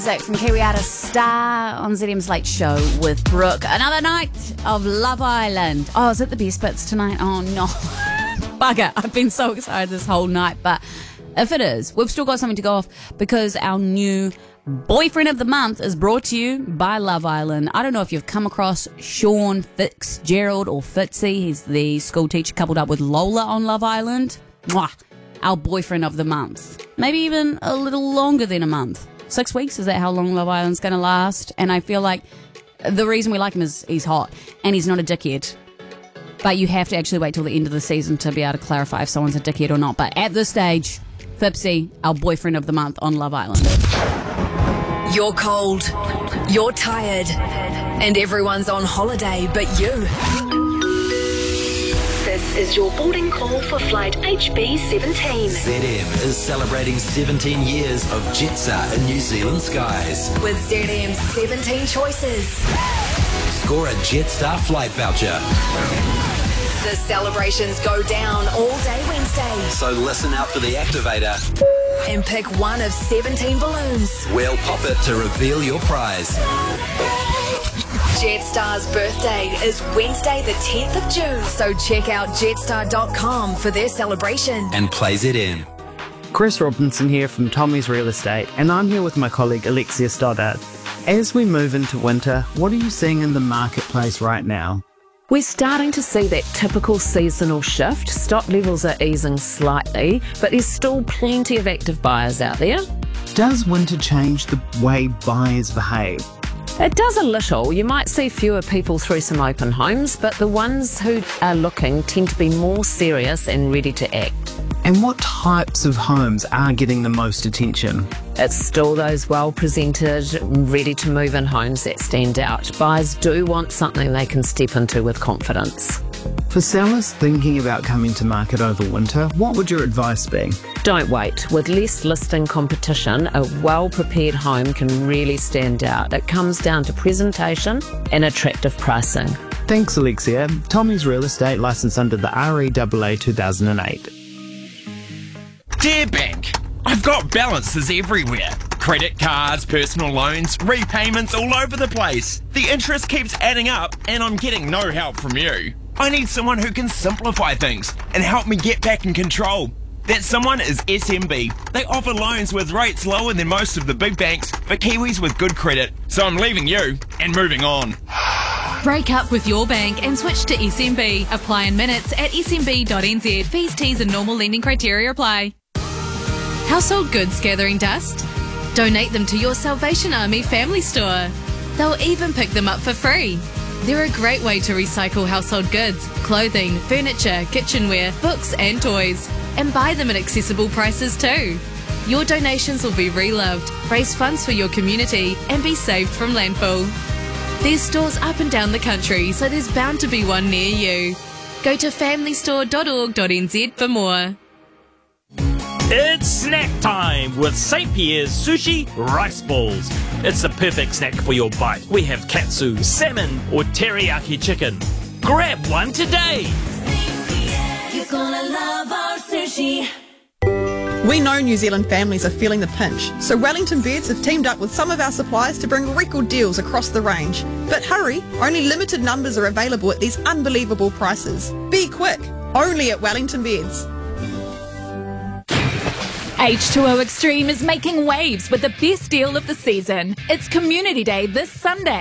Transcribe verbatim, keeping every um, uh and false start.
Zach from Kiwi Artist Star on Z M's Late Show with Brooke. Another night of Love Island. Oh, is it the best bits tonight? Oh, no. Bugger. I've been so excited this whole night. But if it is, we've still got something to go off because our new Boyfriend of the Month is brought to you by Love Island. I don't know if you've come across Sean Fitzgerald or Fitzy. He's the school teacher coupled up with Lola on Love Island. Mwah. Our Boyfriend of the Month. Maybe even a little longer than a month. Six weeks, is that how long Love Island's going to last? And I feel like the reason we like him is he's hot and he's not a dickhead. But you have to actually wait till the end of the season to be able to clarify if someone's a dickhead or not. But at this stage, Fipsy, our Boyfriend of the Month on Love Island. You're cold, you're tired, and everyone's on holiday but you. This is your boarding call for flight H B seventeen. Z M is celebrating seventeen years of Jetstar in New Zealand skies. With Z M's seventeen choices. Score a Jetstar flight voucher. The celebrations go down all day Wednesday. So listen out for the activator. And pick one of seventeen balloons. We'll pop it to reveal your prize. Jetstar's birthday is Wednesday the tenth of June, so check out jetstar dot com for their celebration. And play Z M. Chris Robinson here from Tommy's Real Estate, and I'm here with my colleague Alexia Stoddard. As we move into winter, what are you seeing in the marketplace right now? We're starting to see that typical seasonal shift. Stock levels are easing slightly, but there's still plenty of active buyers out there. Does winter change the way buyers behave? It does a little. You might see fewer people through some open homes, but the ones who are looking tend to be more serious and ready to act. And what types of homes are getting the most attention? It's still those well-presented, ready-to-move-in homes that stand out. Buyers do want something they can step into with confidence. For sellers thinking about coming to market over winter, what would your advice be? Don't wait. With less listing competition, a well-prepared home can really stand out. It comes down to presentation and attractive pricing. Thanks, Alexia. Tommy's Real Estate, licensed under the R E A A two thousand eight. Dear Bank, I've got balances everywhere. Credit cards, personal loans, repayments all over the place. The interest keeps adding up and I'm getting no help from you. I need someone who can simplify things and help me get back in control. That someone is S M B. They offer loans with rates lower than most of the big banks for Kiwis with good credit. So I'm leaving you and moving on. Break up with your bank and switch to S M B. Apply in minutes at s m b dot n z. Fees, T's and normal lending criteria apply. Household goods gathering dust? Donate them to your Salvation Army family store. They'll even pick them up for free. They're a great way to recycle household goods, clothing, furniture, kitchenware, books and toys. And buy them at accessible prices too. Your donations will be reloved, raise funds for your community and be saved from landfill. There's stores up and down the country, so there's bound to be one near you. Go to family store dot org dot n z for more. It's snack time with Saint Pierre's Sushi Rice Balls. It's the perfect snack for your bite. We have katsu, salmon or teriyaki chicken. Grab one today. You're gonna love our sushi. We know New Zealand families are feeling the pinch, so Wellington Beds have teamed up with some of our suppliers to bring record deals across the range. But hurry, only limited numbers are available at these unbelievable prices. Be quick, only at Wellington Beds. H two O Extreme is making waves with the best deal of the season. It's Community Day this Sunday.